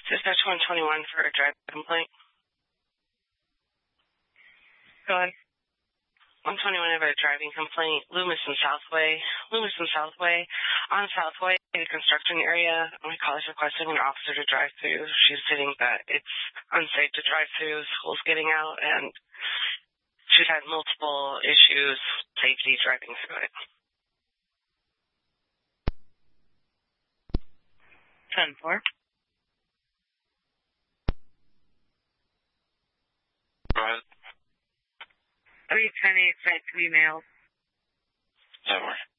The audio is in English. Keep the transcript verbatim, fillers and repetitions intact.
Dispatch one twenty-one for a drive complaint. Go ahead. one twenty-one, I have a driving complaint. Loomis and Southway. Loomis and Southway. On Southway, in the construction area, my caller is requesting an officer to drive through. She's stating that it's unsafe to drive through. School's getting out, and she's had multiple issues, safety driving through it. ten four. Go ahead. three ten eight site to be mailed. Don't worry.